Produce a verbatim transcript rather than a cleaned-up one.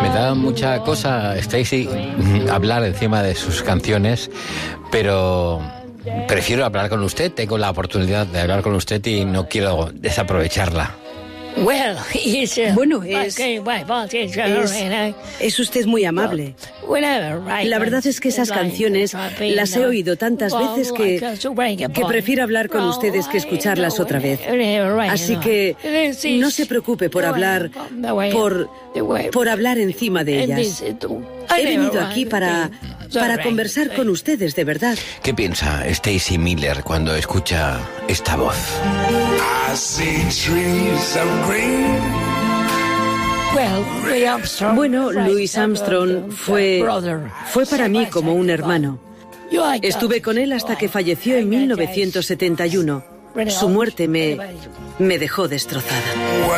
Me da mucha cosa, Stacy, hablar encima de sus canciones, pero prefiero hablar con usted. Tengo la oportunidad de hablar con usted y no quiero desaprovecharla. Bueno, es, es, es usted muy amable. La verdad es que esas canciones las he oído tantas veces que, que prefiero hablar con ustedes que escucharlas otra vez. Así que no se preocupe por hablar, por, por hablar encima de ellas. He venido aquí para, para conversar con ustedes, de verdad. ¿Qué piensa Stacy Miller cuando escucha esta voz? Bueno, Louis Armstrong fue, fue para mí como un hermano. Estuve con él hasta que falleció en mil novecientos setenta y uno. Su muerte me, me dejó destrozada.